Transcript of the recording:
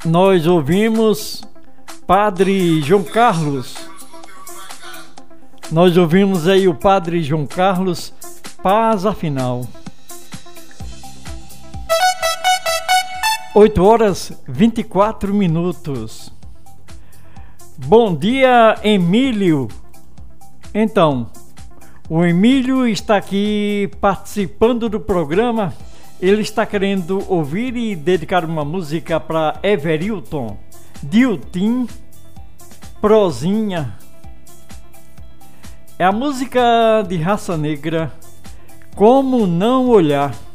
Nós ouvimos Padre João Carlos. Nós ouvimos aí o Padre João Carlos, Paz Afinal. 8h24. Bom dia, Emílio. Então, o Emílio está aqui participando do programa. Ele está querendo ouvir e dedicar uma música para Everilton, Diltim, Prozinha. É a música de Raça Negra, Como Não Olhar.